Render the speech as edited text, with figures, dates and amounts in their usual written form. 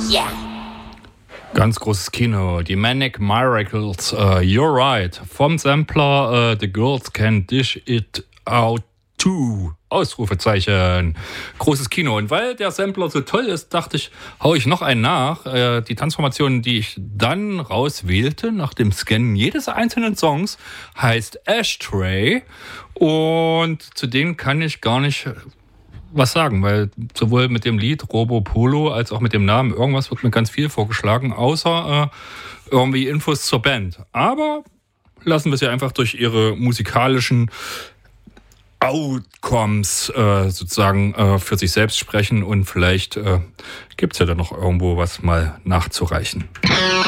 Ganz großes Kino, die Manic Miracles, You're Right, vom Sampler The Girls Can Dish It Out Too, Ausrufezeichen, großes Kino. Und weil der Sampler so toll ist, dachte ich, hau ich noch einen nach. Die Transformation, die ich dann rauswählte, nach dem Scannen jedes einzelnen Songs, heißt Ashtray. Und zu denen kann ich gar nicht was sagen, weil sowohl mit dem Lied Robo Polo als auch mit dem Namen irgendwas wird mir ganz viel vorgeschlagen, außer irgendwie Infos zur Band. Aber lassen wir sie einfach durch ihre musikalischen Outcomes sozusagen für sich selbst sprechen und vielleicht gibt's ja dann noch irgendwo was mal nachzureichen.